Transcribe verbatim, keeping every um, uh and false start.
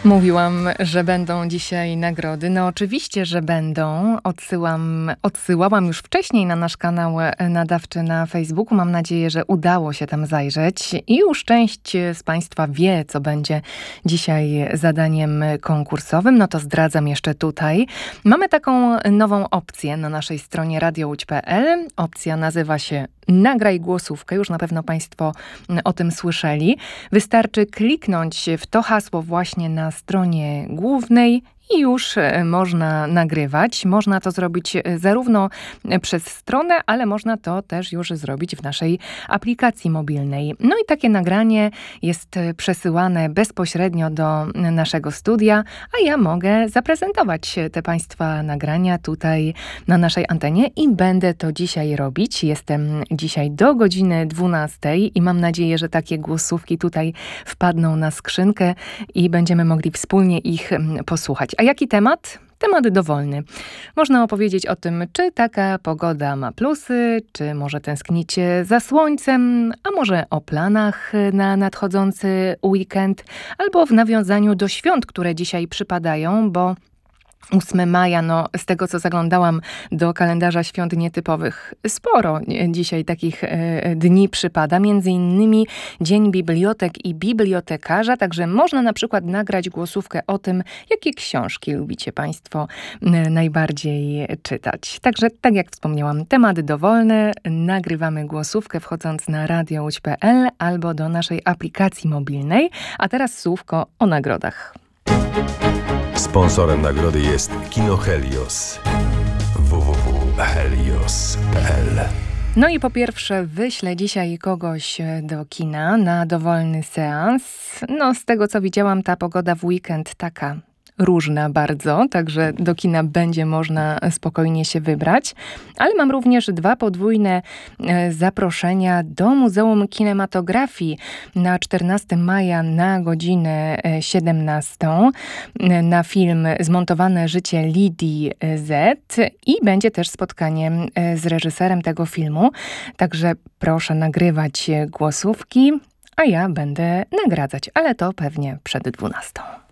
Mówiłam, że będą dzisiaj nagrody. No oczywiście, że będą. Odsyłam, odsyłałam już wcześniej na nasz kanał nadawczy na Facebooku. Mam nadzieję, że udało się tam zajrzeć. I już część z Państwa wie, co będzie dzisiaj zadaniem konkursowym. No to zdradzam jeszcze tutaj. Mamy taką nową opcję na naszej stronie radio łódź kropka pe el. Opcja nazywa się Nagraj głosówkę. Już na pewno Państwo o tym słyszeli. Wystarczy kliknąć w to hasło właśnie na stronie głównej i już można nagrywać. Można to zrobić zarówno przez stronę, ale można to też już zrobić w naszej aplikacji mobilnej. No i takie nagranie jest przesyłane bezpośrednio do naszego studia, a ja mogę zaprezentować te Państwa nagrania tutaj na naszej antenie i będę to dzisiaj robić. Jestem dzisiaj do godziny dwunastej i mam nadzieję, że takie głosówki tutaj wpadną na skrzynkę i będziemy mogli wspólnie ich posłuchać. A jaki temat? Temat dowolny. Można opowiedzieć o tym, czy taka pogoda ma plusy, czy może tęsknicie za słońcem, a może o planach na nadchodzący weekend, albo w nawiązaniu do świąt, które dzisiaj przypadają, bo ósmego maja, no z tego co zaglądałam do kalendarza świąt nietypowych, sporo dzisiaj takich e, dni przypada, między innymi Dzień Bibliotek i Bibliotekarza, także można na przykład nagrać głosówkę o tym, jakie książki lubicie Państwo e, najbardziej czytać. Także tak jak wspomniałam, temat dowolny, nagrywamy głosówkę wchodząc na radio łódź kropka pe el albo do naszej aplikacji mobilnej, a teraz słówko o nagrodach. Sponsorem nagrody jest Kino Helios. w w w kropka helios kropka pe el. No i po pierwsze wyślę dzisiaj kogoś do kina na dowolny seans. No z tego co widziałam, ta pogoda w weekend taka różna bardzo, także do kina będzie można spokojnie się wybrać. Ale mam również dwa podwójne zaproszenia do Muzeum Kinematografii na czternastego maja na godzinę siedemnastą na film Zmontowane życie Lidii Z i będzie też spotkanie z reżyserem tego filmu. Także proszę nagrywać głosówki, a ja będę nagradzać, ale to pewnie przed dwunastą.